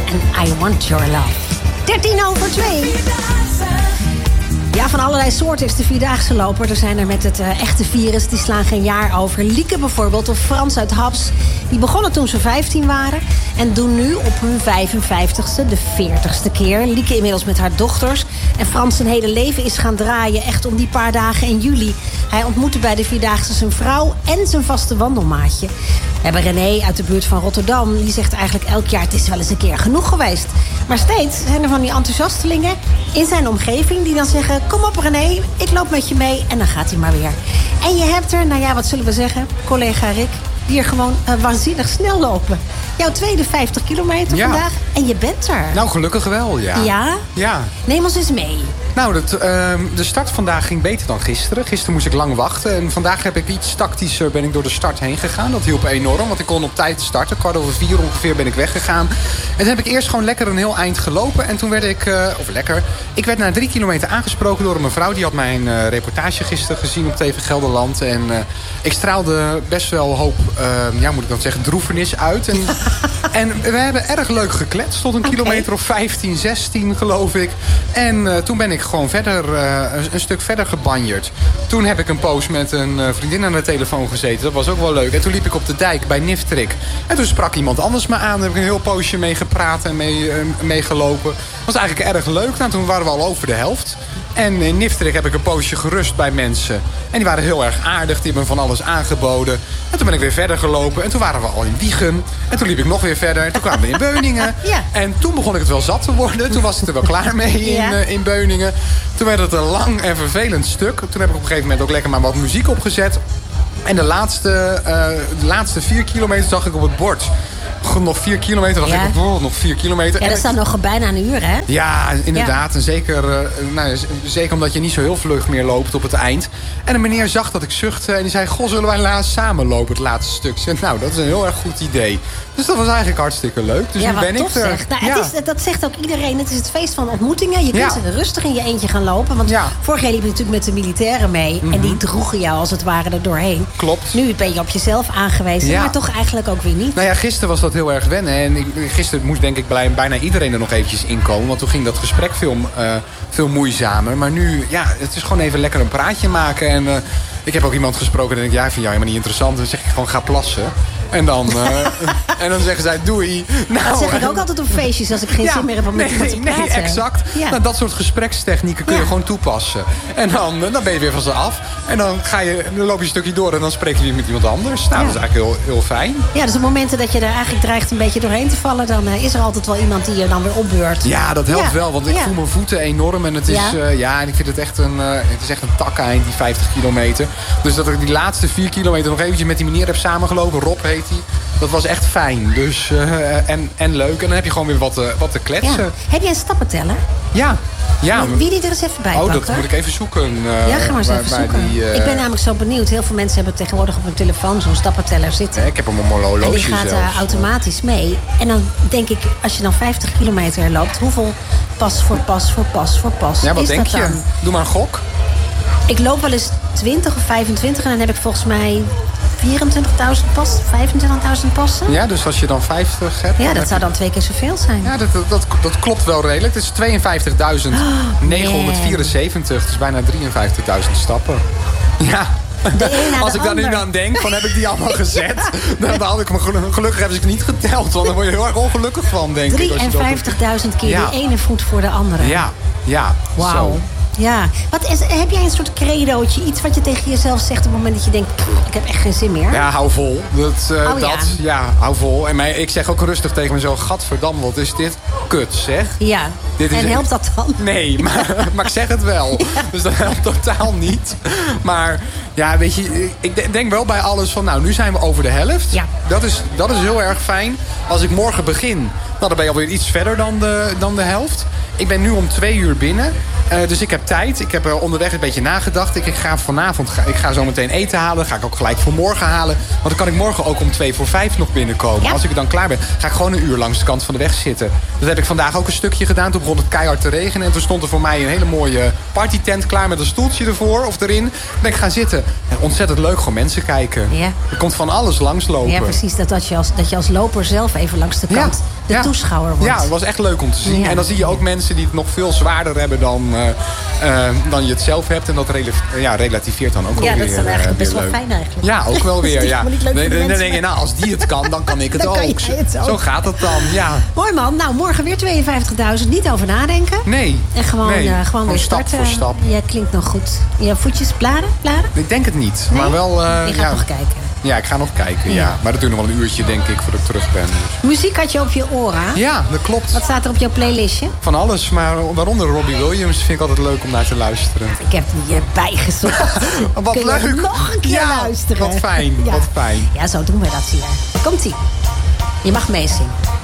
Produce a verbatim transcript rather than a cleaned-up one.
en I Want Your Love. dertien over twee. Ja, van allerlei soorten is de Vierdaagse loper. Er zijn er met het uh, echte virus, die slaan geen jaar over. Lieke bijvoorbeeld, of Frans uit Haps. Die begonnen toen ze vijftien waren. En doen nu op hun vijfenvijftigste de veertigste keer. Lieke inmiddels met haar dochters. En Frans zijn hele leven is gaan draaien. Echt om die paar dagen in juli. Hij ontmoette bij de Vierdaagse zijn vrouw en zijn vaste wandelmaatje. We hebben René uit de buurt van Rotterdam. Die zegt eigenlijk elk jaar, het is wel eens een keer genoeg geweest. Maar steeds zijn er van die enthousiastelingen in zijn omgeving die dan zeggen, kom op René, ik loop met je mee. En dan gaat hij maar weer. En je hebt er, nou ja, wat zullen we zeggen, collega Rick, die er gewoon uh, waanzinnig snel lopen. Jouw tweede vijftig kilometer ja. vandaag en je bent er. Nou, gelukkig wel, ja. Ja? Ja. Neem ons eens mee. Nou, dat, uh, de start vandaag ging beter dan gisteren. Gisteren moest ik lang wachten. En vandaag heb ik iets tactischer ben ik door de start heen gegaan. Dat hielp enorm, want ik kon op tijd starten. Kwart over vier ongeveer ben ik weggegaan. En toen heb ik eerst gewoon lekker een heel eind gelopen. En toen werd ik, uh, of lekker, ik werd na drie kilometer aangesproken door een mevrouw. Die had mijn uh, reportage gisteren gezien op T V Gelderland. En uh, ik straalde best wel hoop, uh, ja, moet ik dan zeggen, droefenis uit. En, en we hebben erg leuk gekletst. Tot een okay. kilometer of vijftien, zestien geloof ik. En uh, toen ben ik gewoon verder, uh, een, een stuk verder gebanjerd. Toen heb ik een poos met een uh, vriendin aan de telefoon gezeten. Dat was ook wel leuk. En toen liep ik op de dijk bij Niftrik. En toen sprak iemand anders me aan. Daar heb ik een heel poosje mee gepraat en mee, uh, mee gelopen. Dat was eigenlijk erg leuk. Nou, toen waren we al over de helft. En in Niftrik heb ik een poosje gerust bij mensen. En die waren heel erg aardig. Die hebben me van alles aangeboden. En toen ben ik weer verder gelopen. En toen waren we al in Wijchen. En toen liep ik nog weer verder. Toen kwamen we in Beuningen. Ja. En toen begon ik het wel zat te worden. Toen was het er wel klaar mee in, ja. uh, in Beuningen. Toen werd het een lang en vervelend stuk. Toen heb ik op een gegeven moment ook lekker maar wat muziek opgezet. En de laatste, uh, de laatste vier kilometer zag ik op het bord. Nog vier kilometer, dacht ja. ik, oh, nog vier kilometer. Ja, dat staat nog bijna een uur, hè? Ja, inderdaad. Ja. En zeker, uh, nou, zeker omdat je niet zo heel vlug meer loopt op het eind. En een meneer zag dat ik zuchtte en die zei, goh, zullen wij laatst samen lopen het laatste stuk? Ik zei, nou, dat is een heel erg goed idee. Dus dat was eigenlijk hartstikke leuk. Dus ja, nu ben tof, ik er. Zeg. Nou, ja. het is, dat zegt ook iedereen. Het is het feest van ontmoetingen. Je kunt ja. er rustig in je eentje gaan lopen. Want ja. vorig jaar liep je natuurlijk met de militairen mee. Mm-hmm. En die droegen jou als het ware er doorheen. Klopt. Nu ben je op jezelf aangewezen. Ja. Maar toch eigenlijk ook weer niet. Nou ja, gisteren was dat heel erg wennen. En ik, gisteren moest denk ik bijna iedereen er nog eventjes inkomen. Want toen ging dat gesprek veel, uh, veel moeizamer. Maar nu, ja, het is gewoon even lekker een praatje maken. En uh, ik heb ook iemand gesproken en denk ik, ja, ik vind jou helemaal niet interessant. Dan zeg ik gewoon, ga plassen. En dan, uh, en dan zeggen zij, doei. Nou, dat zeg ik ook altijd op feestjes als ik geen ja, zin meer heb om met iemand nee, te praten. Nee, exact. Ja. Nou, dat soort gesprekstechnieken kun je ja. gewoon toepassen. En dan, dan ben je weer van ze af. En dan, ga je, dan loop je een stukje door en dan spreek je weer met iemand anders. Nou, ja. dat is eigenlijk heel, heel fijn. Ja, dus op momenten dat je er eigenlijk dreigt een beetje doorheen te vallen, dan uh, is er altijd wel iemand die je dan weer opbeurt. Ja, dat helpt ja. wel, want ik ja. voel mijn voeten enorm. En het is, ja, uh, ja en ik vind het echt een, uh, het is echt een takeind, die vijftig kilometer. Dus dat ik die laatste vier kilometer nog eventjes met die meneer heb samengelopen. Rob heet hij. Dat was echt fijn. Dus, uh, en, en leuk. En dan heb je gewoon weer wat, uh, wat te kletsen. Ja. Heb jij een stappenteller? Ja. ja. Wie die er eens even bij Oh, pakken? dat moet ik even zoeken. Uh, ja, ga maar eens even zoeken. Die, uh... Ik ben namelijk zo benieuwd. Heel veel mensen hebben tegenwoordig op hun telefoon zo'n stappenteller zitten. Ja, ik heb hem op mijn horloge. En die gaat uh, automatisch mee. En dan denk ik, als je dan vijftig kilometer loopt, hoeveel pas voor pas voor pas voor pas ja, wat is denk dat je? Dan? Doe maar een gok. Ik loop wel eens twintig of vijfentwintig en dan heb ik volgens mij vierentwintigduizend pas, vijfentwintigduizend passen. Ja, dus als je dan vijftig hebt... Ja, dat zou dan twee keer zoveel zijn. Ja, dat, dat, dat klopt wel redelijk. Het is tweeënvijftigduizend negenhonderdvierenzeventig. Het is bijna drieënvijftigduizend stappen. Ja. Als ik daar nu aan denk, van heb ik die allemaal gezet. Dan had ik me gelukkig, gelukkig hebben ze het niet geteld. Want dan word je heel erg ongelukkig van, denk ik. drieënvijftigduizend keer ja. die ene voet voor de andere. Ja, ja. Wauw. Ja. Wat is, heb jij een soort credootje? Iets wat je tegen jezelf zegt op het moment dat je denkt, ik heb echt geen zin meer? Ja, hou vol. Dat, uh, oh, dat, ja. ja, hou vol. En mij, ik zeg ook rustig tegen mezelf, gadverdamme, wat is dit kut, zeg. Ja, dit is en helpt dat dan? Nee, maar, maar ik zeg het wel. Ja. Dus dat helpt totaal niet. Maar ja, weet je, ik denk wel bij alles van, nou, nu zijn we over de helft. Ja. Dat is, dat is heel erg fijn. Als ik morgen begin, nou, dan ben je alweer iets verder dan de, dan de helft. Ik ben nu om twee uur binnen. Uh, dus ik heb tijd. Ik heb uh, onderweg een beetje nagedacht. Ik, ik ga vanavond, ga, ik ga zo meteen eten halen. Ga ik ook gelijk voor morgen halen. Want dan kan ik morgen ook om twee voor vijf nog binnenkomen. Ja. Als ik dan klaar ben, ga ik gewoon een uur langs de kant van de weg zitten. Dat heb ik vandaag ook een stukje gedaan. Toen begon het keihard te regenen. En toen stond er voor mij een hele mooie partytent klaar met een stoeltje ervoor of erin. Dan ben ik gaan zitten. En ontzettend leuk, gewoon mensen kijken. Ja. Er komt van alles langslopen. Ja, precies. Dat, dat, je als, dat je als loper zelf even langs de kant de ja. toeschouwer wordt. Ja, het was echt leuk om te zien. Ja. En dan zie je ook mensen die het nog veel zwaarder hebben dan, uh, uh, dan je het zelf hebt. En dat rel ja, relativeert dan ook ja, wel weer. Ja, dat is dan eigenlijk uh, best wel leuk. fijn eigenlijk. Ja, ook wel weer. Ja. Niet leuk nee, nee, dan denk je, nou, als die het kan, dan kan ik het dan ook. kan jij het ook. Zo gaat het dan, ja. Mooi man. Nou, morgen weer tweeënvijftigduizend. Niet over nadenken. Nee. En gewoon, nee. uh, gewoon, gewoon weer stap starten. voor stap. Jij klinkt nog goed. Je voetjes bladen? bladen? Ik denk het niet. Nee? Maar wel... Uh, je gaat ja. nog kijken. Ja, ik ga nog kijken, ja. Ja. Maar dat duurt nog wel een uurtje, denk ik, voordat ik terug ben. Dus. Muziek had je op je oren. Ja, dat klopt. Wat staat er op jouw playlistje? Van alles, maar waaronder Robbie Williams vind ik altijd leuk om naar te luisteren. Ik heb die hierbij gezocht. Wat Kun je leuk. nog een keer ja, luisteren. Wat fijn, ja. wat fijn. Ja, zo doen wij dat hier. Komt-ie. Je mag meezingen.